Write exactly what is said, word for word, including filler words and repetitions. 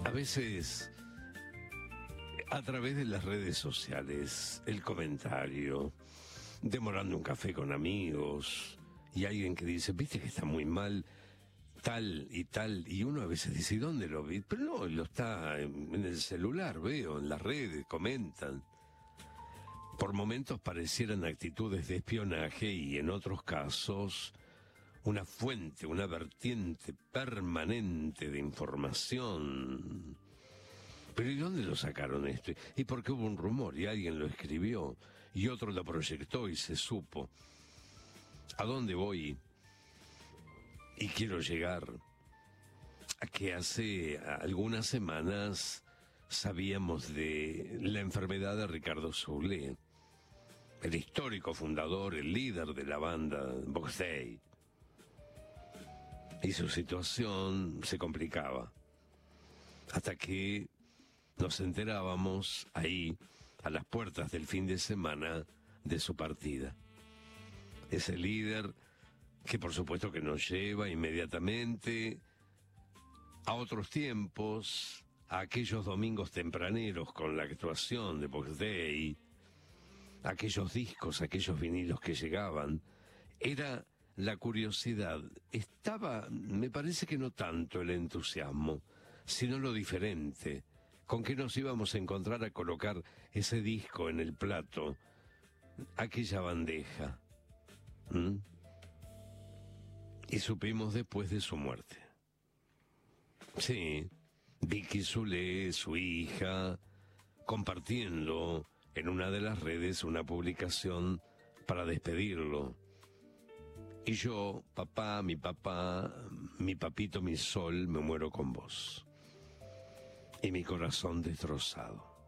A veces, a través de las redes sociales, el comentario, demorando un café con amigos, y alguien que dice, viste que está muy mal, tal y tal, y uno a veces dice, ¿y dónde lo vi? Pero no, lo está en, en el celular, veo, en las redes, comentan. Por momentos parecieran actitudes de espionaje y en otros casos una fuente, una vertiente permanente de información. Pero ¿y dónde lo sacaron esto? ¿Y por qué hubo un rumor y alguien lo escribió y otro lo proyectó y se supo? ¿A dónde voy? Y quiero llegar a que hace algunas semanas sabíamos de la enfermedad de Ricardo Soule, el histórico fundador, el líder de la banda Box Day. Y su situación se complicaba. Hasta que nos enterábamos ahí, a las puertas del fin de semana, de su partida. Ese líder que por supuesto que nos lleva inmediatamente a otros tiempos, a aquellos domingos tempraneros con la actuación de Box Day, aquellos discos, aquellos vinilos que llegaban. Era la curiosidad. Estaba, me parece que no tanto el entusiasmo, sino lo diferente, con que nos íbamos a encontrar a colocar ese disco en el plato, aquella bandeja. ¿Mm? Y supimos después de su muerte. Sí, Vicky Soule, su hija, compartiendo en una de las redes una publicación para despedirlo. Y yo, papá, mi papá, mi papito, mi sol, me muero con vos. Y mi corazón destrozado.